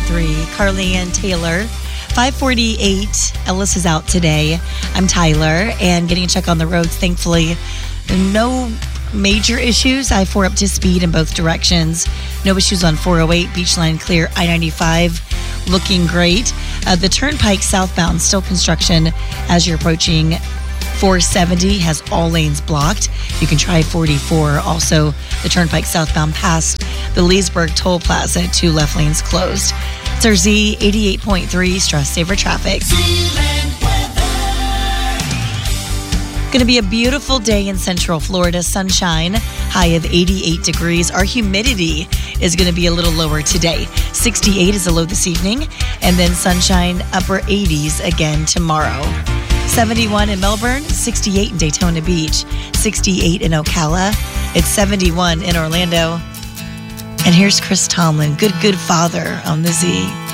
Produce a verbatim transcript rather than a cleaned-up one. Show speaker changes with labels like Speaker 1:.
Speaker 1: three. Carly Ann Taylor. five forty-eight. Ellis is out today. I'm Tyler, and getting a check on the roads, thankfully. No major issues. I four up to speed in both directions. No issues on four oh eight. Beachline clear. I ninety-five looking great. Uh, the Turnpike southbound, still construction as you're approaching four seventy, has all lanes blocked. You can try forty-four. Also, the Turnpike southbound past the Leesburg Toll Plaza, two left lanes closed. It's our Z eighty-eight point three Stress Saver Traffic. Going to be a beautiful day in Central Florida. Sunshine, high of eighty-eight degrees. Our humidity is going to be a little lower today. sixty-eight is a low this evening. And then sunshine, upper eighties again tomorrow. seventy-one in Melbourne, sixty-eight in Daytona Beach, sixty-eight in Ocala. It's seventy-one in Orlando. And here's Chris Tomlin, Good Good Father on the Z.